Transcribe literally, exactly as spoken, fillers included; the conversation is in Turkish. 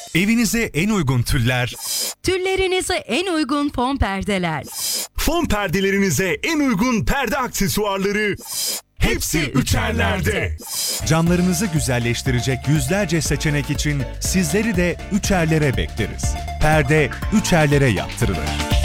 Evinize en uygun tüller, Tüllerinize en uygun fon perdeler. fon perdelerinize en uygun perde aksesuarları hepsi Üçerler'de. Camlarınızı güzelleştirecek yüzlerce seçenek için sizleri de Üçerler'e bekleriz. Perde Üçerler'e yaptırılır.